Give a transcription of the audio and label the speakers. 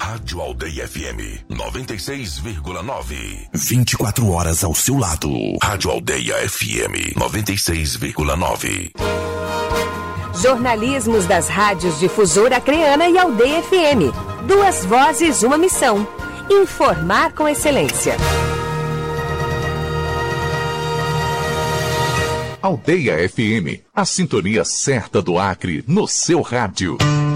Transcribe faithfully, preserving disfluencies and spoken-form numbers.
Speaker 1: Rádio Aldeia F M noventa e seis vírgula nove.
Speaker 2: vinte e quatro horas ao seu lado.
Speaker 1: Rádio Aldeia F M noventa e seis vírgula nove.
Speaker 3: Jornalismos das rádios Difusora Acreana e Aldeia F M. Duas vozes, uma missão. Informar com excelência.
Speaker 4: Aldeia F M, a sintonia certa do Acre no seu rádio.